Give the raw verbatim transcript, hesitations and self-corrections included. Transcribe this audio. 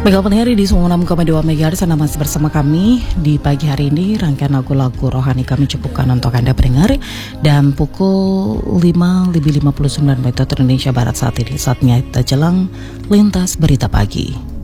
Baiklah pendengar di sembilan puluh enam koma dua megahertz Anda masih bersama kami di pagi hari ini. Rangkaian lagu-lagu rohani kami cukupkan untuk Anda pendengar. Dan pukul lima lebih lima puluh sembilan waktu Indonesia Barat saat ini, saatnya kita jelang lintas berita pagi.